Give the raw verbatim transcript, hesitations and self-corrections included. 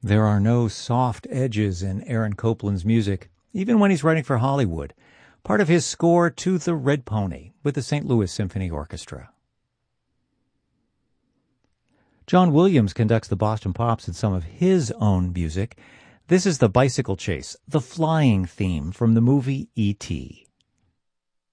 There are no soft edges in Aaron Copland's music, even when he's writing for Hollywood, part of his score to The Red Pony with the Saint Louis Symphony Orchestra. John Williams conducts the Boston Pops in some of his own music. This is The Bicycle Chase, the flying theme from the movie E T